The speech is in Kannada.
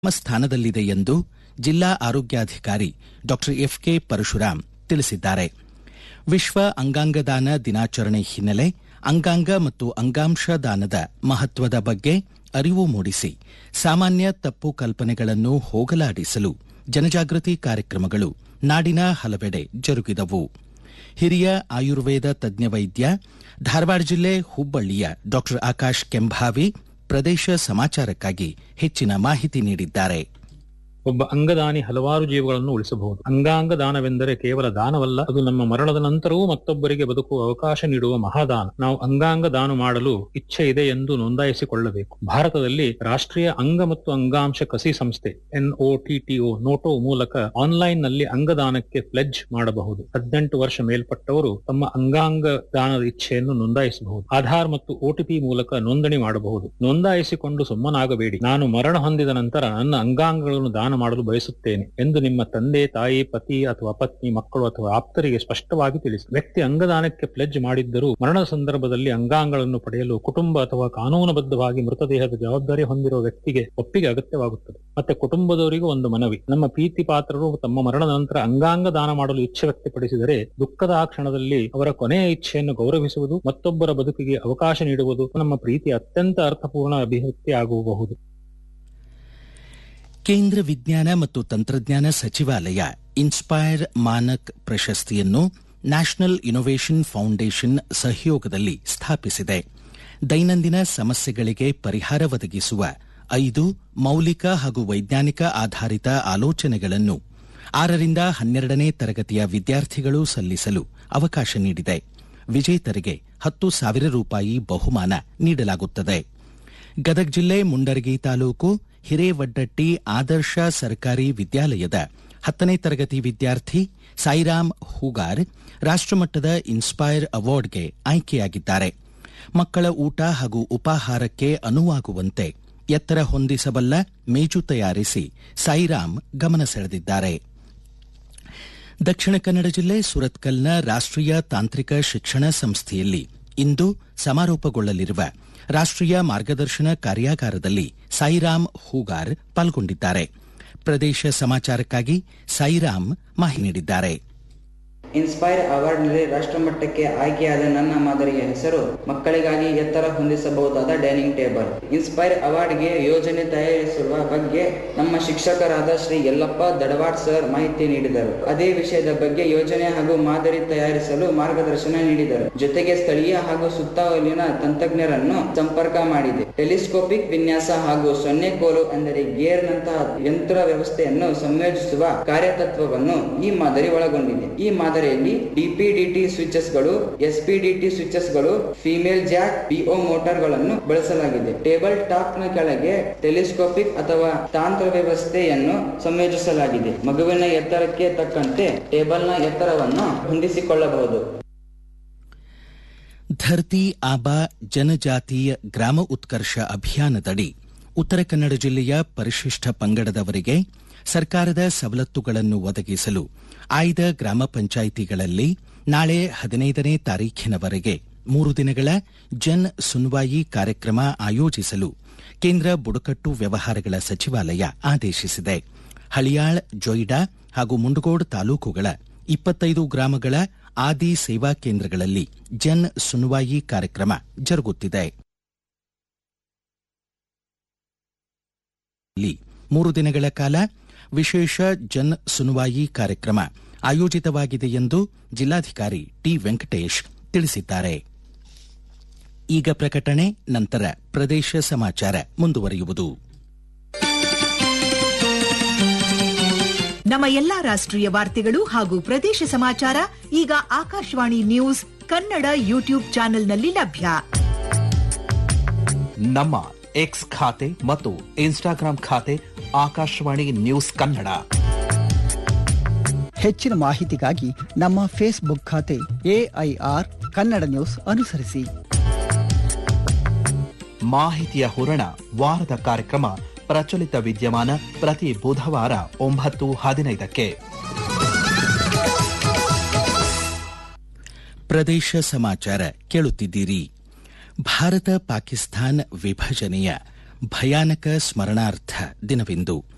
ಸ್ಥಾನದಲ್ಲಿದೆ ಎಂದು ಜಿಲ್ಲಾ ಆರೋಗ್ಯಾಧಿಕಾರಿ ಡಾ ಎಫ್ಕೆ ಪರಶುರಾಮ್ ತಿಳಿಸಿದ್ದಾರೆ. ವಿಶ್ವ ಅಂಗಾಂಗ ದಾನ ದಿನಾಚರಣೆ ಹಿನ್ನೆಲೆ ಅಂಗಾಂಗ ಮತ್ತು ಅಂಗಾಂಶ ದಾನದ ಮಹತ್ವದ ಬಗ್ಗೆ ಅರಿವು ಮೂಡಿಸಿ ಸಾಮಾನ್ಯ ತಪ್ಪು ಕಲ್ಪನೆಗಳನ್ನು ಹೋಗಲಾಡಿಸಲು ಜನಜಾಗೃತಿ ಕಾರ್ಯಕ್ರಮಗಳು ನಾಡಿನ ಹಲವೆಡೆ ಜರುಗಿದವು. ಹಿರಿಯ ಆಯುರ್ವೇದ ತಜ್ಞ ವೈದ್ಯ ಧಾರವಾಡ ಜಿಲ್ಲೆ ಹುಬ್ಬಳ್ಳಿಯ ಡಾ ಆಕಾಶ್ ಕೆಂಭಾವಿ ಪ್ರದೇಶ ಸಮಾಚಾರಕ್ಕಾಗಿ ಹೆಚ್ಚಿನ ಮಾಹಿತಿ ನೀಡಿದ್ದಾರೆ. ಒಬ್ಬ ಅಂಗದಾನಿ ಹಲವಾರು ಜೀವಗಳನ್ನು ಉಳಿಸಬಹುದು. ಅಂಗಾಂಗ ದಾನವೆಂದರೆ ಕೇವಲ ದಾನವಲ್ಲ, ಅದು ನಮ್ಮ ಮರಣದ ನಂತರವೂ ಮತ್ತೊಬ್ಬರಿಗೆ ಬದುಕುವ ಅವಕಾಶ ನೀಡುವ ಮಹಾದಾನ. ನಾವು ಅಂಗಾಂಗ ದಾನ ಮಾಡಲು ಇಚ್ಛೆ ಇದೆ ಎಂದು ನೋಂದಾಯಿಸಿಕೊಳ್ಳಬೇಕು. ಭಾರತದಲ್ಲಿ ರಾಷ್ಟ್ರೀಯ ಅಂಗ ಮತ್ತು ಅಂಗಾಂಶ ಕಸಿ ಸಂಸ್ಥೆ NOTTO ನೋಟೋ ಮೂಲಕ ಆನ್ಲೈನ್ ನಲ್ಲಿ ಅಂಗದಾನಕ್ಕೆ ಪ್ಲೆಡ್ಜ್ ಮಾಡಬಹುದು. 18 ವರ್ಷ ಮೇಲ್ಪಟ್ಟವರು ತಮ್ಮ ಅಂಗಾಂಗ ದಾನದ ಇಚ್ಛೆಯನ್ನು ನೋಂದಾಯಿಸಬಹುದು. ಆಧಾರ್ ಮತ್ತು OTP ಮೂಲಕ ನೋಂದಣಿ ಮಾಡಬಹುದು. ನೋಂದಾಯಿಸಿಕೊಂಡು ಸುಮ್ಮನಾಗಬೇಡಿ. ನಾನು ಮರಣ ಹೊಂದಿದ ನಂತರ ನನ್ನ ಅಂಗಾಂಗಗಳನ್ನು ದಾನ ಮಾಡಲು ಬಯಸುತ್ತೇನೆ ಎಂದು ನಿಮ್ಮ ತಂದೆ, ತಾಯಿ, ಪತಿ ಅಥವಾ ಪತ್ನಿ, ಮಕ್ಕಳು ಅಥವಾ ಆಪ್ತರಿಗೆ ಸ್ಪಷ್ಟವಾಗಿ ತಿಳಿಸಿ. ವ್ಯಕ್ತಿ ಅಂಗದಾನಕ್ಕೆ ಪ್ಲೆಡ್ಜ್ ಮಾಡಿದ್ದರೂ ಮರಣದ ಸಂದರ್ಭದಲ್ಲಿ ಅಂಗಾಂಗಗಳನ್ನು ಪಡೆಯಲು ಕುಟುಂಬ ಅಥವಾ ಕಾನೂನುಬದ್ಧವಾಗಿ ಮೃತದೇಹದ ಜವಾಬ್ದಾರಿ ಹೊಂದಿರುವ ವ್ಯಕ್ತಿಗೆ ಒಪ್ಪಿಗೆ ಅಗತ್ಯವಾಗುತ್ತದೆ. ಮತ್ತೆ ಕುಟುಂಬದವರಿಗೂ ಒಂದು ಮನವಿ: ನಮ್ಮ ಪ್ರೀತಿ ಪಾತ್ರರು ತಮ್ಮ ಮರಣದ ನಂತರ ಅಂಗಾಂಗ ದಾನ ಮಾಡಲು ಇಚ್ಛೆ ವ್ಯಕ್ತಪಡಿಸಿದರೆ ದುಃಖದ ಆ ಕ್ಷಣದಲ್ಲಿ ಅವರ ಕೊನೆಯ ಇಚ್ಛೆಯನ್ನು ಗೌರವಿಸುವುದು, ಮತ್ತೊಬ್ಬರ ಬದುಕಿಗೆ ಅವಕಾಶ ನೀಡುವುದು ನಮ್ಮ ಪ್ರೀತಿಯ ಅತ್ಯಂತ ಅರ್ಥಪೂರ್ಣ ಅಭಿವ್ಯಕ್ತಿ ಆಗಬಹುದು. ಕೇಂದ್ರ ವಿಜ್ಞಾನ ಮತ್ತು ತಂತ್ರಜ್ಞಾನ ಸಚಿವಾಲಯ ಇನ್ಸ್ಪೈರ್ ಮಾನಕ್ ಪ್ರಶಸ್ತಿಯನ್ನು ನ್ಯಾಷನಲ್ ಇನ್ನೋವೇಷನ್ ಫೌಂಡೇಶನ್ ಸಹಯೋಗದಲ್ಲಿ ಸ್ಥಾಪಿಸಿದೆ. ದೈನಂದಿನ ಸಮಸ್ಯೆಗಳಿಗೆ ಪರಿಹಾರ ಒದಗಿಸುವ 5 ಮೌಲಿಕ ಹಾಗೂ ವೈಜ್ಞಾನಿಕ ಆಧಾರಿತ ಆಲೋಚನೆಗಳನ್ನು 6ರಿಂದ 12ನೇ ತರಗತಿಯ ವಿದ್ಯಾರ್ಥಿಗಳು ಸಲ್ಲಿಸಲು ಅವಕಾಶ ನೀಡಿದೆ. ವಿಜೇತರಿಗೆ 10,000 ರೂಪಾಯಿ ಬಹುಮಾನ ನೀಡಲಾಗುತ್ತದೆ. ಗದಗ ಜಿಲ್ಲೆ ಮುಂಡರಗಿ ತಾಲೂಕು ಹಿರೇವಡ್ಡಟ್ಟಿ ಆದರ್ಶ ಸರ್ಕಾರಿ ವಿದ್ಯಾಲಯದ 10ನೇ ತರಗತಿ ವಿದ್ಯಾರ್ಥಿ ಸಾಯಿರಾಮ್ ಹೂಗಾರ್ ರಾಷ್ಟ್ರಮಟ್ಟದ ಇನ್ಸ್ಪೈರ್ ಅವಾರ್ಡ್ಗೆ ಆಯ್ಕೆಯಾಗಿದ್ದಾರೆ. ಮಕ್ಕಳ ಊಟ ಹಾಗೂ ಉಪಾಹಾರಕ್ಕೆ ಅನುವಾಗುವಂತೆ ಎತ್ತರ ಹೊಂದಿಸಬಲ್ಲ ಮೇಜು ತಯಾರಿಸಿ ಸಾಯಿರಾಮ್ ಗಮನ ಸೆಳೆದಿದ್ದಾರೆ. ದಕ್ಷಿಣ ಕನ್ನಡ ಜಿಲ್ಲೆ ಸುರತ್ಕಲ್ನ ರಾಷ್ಟ್ರೀಯ ತಾಂತ್ರಿಕ ಶಿಕ್ಷಣ ಸಂಸ್ಥೆಯಲ್ಲಿ ಇಂದು ಸಮಾರೋಪಗೊಳ್ಳಲಿರುವ ರಾಷ್ಟ್ರೀಯ ಮಾರ್ಗದರ್ಶನ ಕಾರ್ಯಾಗಾರದಲ್ಲಿ ಸಾಯಿರಾಮ್ ಹೂಗಾರ್ ಪಾಲ್ಗೊಂಡಿದ್ದಾರೆ. ಪ್ರದೇಶ ಸಮಾಚಾರಕ್ಕಾಗಿ ಸಾಯಿರಾಮ್ ಮಾಹಿತಿ ನೀಡಿದ್ದಾರೆ. ಇನ್ಸ್ಪೈರ್ ಅವಾರ್ಡ್ನಲ್ಲಿ ರಾಷ್ಟ್ರಮಟ್ಟಕ್ಕೆ ಆಯ್ಕೆಯಾದ ನನ್ನ ಮಾದರಿಯ ಹೆಸರು ಮಕ್ಕಳಿಗಾಗಿ ಎತ್ತರ ಹೊಂದಿಸಬಹುದಾದ ಡೈನಿಂಗ್ ಟೇಬಲ್. ಇನ್ಸ್ಪೈರ್ ಅವಾರ್ಡ್ಗೆ ಯೋಜನೆ ತಯಾರಿಸುವ ಬಗ್ಗೆ ನಮ್ಮ ಶಿಕ್ಷಕರಾದ ಶ್ರೀ ಯಲ್ಲಪ್ಪ ದಡವಾಡ್ ಸರ್ ಮಾಹಿತಿ ನೀಡಿದರು. ಅದೇ ವಿಷಯದ ಬಗ್ಗೆ ಯೋಜನೆ ಹಾಗೂ ಮಾದರಿ ತಯಾರಿಸಲು ಮಾರ್ಗದರ್ಶನ ನೀಡಿದರು. ಜೊತೆಗೆ ಸ್ಥಳೀಯ ಹಾಗೂ ಸುತ್ತಮುತ್ತಲಿನ ತಂತ್ರಜ್ಞರನ್ನು ಸಂಪರ್ಕ ಮಾಡಿದೆ. ಟೆಲಿಸ್ಕೋಪಿಕ್ ವಿನ್ಯಾಸ ಹಾಗೂ 0 ಕೋಲು ಅಂದರೆ ಗೇರ್ ನಂತಹ ಯಂತ್ರ ವ್ಯವಸ್ಥೆಯನ್ನು ಸಂಯೋಜಿಸುವ ಕಾರ್ಯತತ್ವವನ್ನು ಈ ಮಾದರಿ ಒಳಗೊಂಡಿದೆ. ಈ ಮಾದರಿಯಲ್ಲಿ DP-DT ಸ್ವಿಚಸ್ಗಳು, SP-DT ಸ್ವಿಚಸ್ಗಳು, female Jack, PO ಮೋಟಾರ್ಗಳನ್ನು ಬಳಸಲಾಗಿದೆ. ಟೇಬಲ್ ಟಾಪ್ನ ಕೆಳಗೆ ಟೆಲಿಸ್ಕೋಪಿಕ್ ಅಥವಾ ತಾಂತ್ರ ವ್ಯವಸ್ಥೆಯನ್ನು ಸಂಯೋಜಿಸಲಾಗಿದೆ. ಮಗುವಿನ ಎತ್ತರಕ್ಕೆ ತಕ್ಕಂತೆ ಟೇಬಲ್ನ ಎತ್ತರವನ್ನು ಹೊಂದಿಸಿಕೊಳ್ಳಬಹುದು. ಧರ್ತಿ ಆಬಾ ಜನಜಾತೀಯ ಗ್ರಾಮ ಉತ್ಕರ್ಷ ಅಭಿಯಾನದಡಿ ಉತ್ತರ ಕನ್ನಡ ಜಿಲ್ಲೆಯ ಪರಿಶಿಷ್ಟ ಪಂಗಡದವರಿಗೆ ಸರ್ಕಾರದ ಸವಲತ್ತುಗಳನ್ನು ಒದಗಿಸಲು ಆಯ್ದ ಗ್ರಾಮ ಪಂಚಾಯಿತಿಗಳಲ್ಲಿ ನಾಳೆ 15ನೇ ತಾರೀಖಿನವರೆಗೆ 3 ದಿನಗಳ ಜನ್ ಸುನ್ವಾಯಿ ಕಾರ್ಯಕ್ರಮ ಆಯೋಜಿಸಲು ಕೇಂದ್ರ ಬುಡಕಟ್ಟು ವ್ಯವಹಾರಗಳ ಸಚಿವಾಲಯ ಆದೇಶಿಸಿದೆ. ಹಳಿಯಾಳ್, ಜೊಯ್ಡಾ ಹಾಗೂ ಮುಂಡಗೋಡ್ ತಾಲೂಕುಗಳ 25 ಗ್ರಾಮಗಳ ಆದಿ ಸೇವಾ ಕೇಂದ್ರಗಳಲ್ಲಿ ಜನ್ ಸುನ್ವಾಯಿ ಕಾರ್ಯಕ್ರಮ ಜರುಗುತ್ತಿದೆ. 3 ದಿನಗಳ ಕಾಲ ವಿಶೇಷ ಜನ್ ಸುನ್ವಾಯಿ ಕಾರ್ಯಕ್ರಮ ಆಯೋಜಿತವಾಗಿದೆ ಎಂದು ಜಿಲ್ಲಾಧಿಕಾರಿ ಟಿ ವೆಂಕಟೇಶ್ ತಿಳಿಸಿದ್ದಾರೆ. ಈಗ ಪ್ರಕಟಣೆ, ನಂತರ ಪ್ರದೇಶ ಸಮಾಚಾರ ಮುಂದುವರಿಯುವುದು. ನಮ್ಮ ಎಲ್ಲಾ ರಾಷ್ಟ್ರೀಯ ವಾರ್ತೆಗಳು ಹಾಗೂ ಪ್ರದೇಶ ಸಮಾಚಾರ ಈಗ ಆಕಾಶವಾಣಿ ನ್ಯೂಸ್ ಕನ್ನಡ ಯೂಟ್ಯೂಬ್ ಚಾನೆಲ್ನಲ್ಲಿ ಲಭ್ಯ. ನಮ್ಮ ಎಕ್ಸ್ ಖಾತೆ ಮತ್ತು ಇನ್ಸ್ಟಾಗ್ರಾಂ ಖಾತೆ ಆಕಾಶವಾಣಿ ನ್ಯೂಸ್ ಕನ್ನಡ. ಹೆಚ್ಚಿನ ಮಾಹಿತಿಗಾಗಿ ನಮ್ಮ ಫೇಸ್ಬುಕ್ ಖಾತೆ AIR ಕನ್ನಡ ನ್ಯೂಸ್ ಅನುಸರಿಸಿ. ಮಾಹಿತಿಯ ಹೂರಣ ವಾರದ ಕಾರ್ಯಕ್ರಮ ಪ್ರಚಲಿತ ವಿದ್ಯಮಾನ ಪ್ರತಿ ಬುಧವಾರ 9:15ಕ್ಕೆ. ಪ್ರದೇಶ ಸಮಾಚಾರ ಕೇಳುತ್ತಿದ್ದೀರಿ. ಭಾರತ ಪಾಕಿಸ್ತಾನ ವಿಭಜನೆಯ ಭಯಾನಕ ಸ್ಮರಣಾರ್ಥ ದಿನವಿಂದು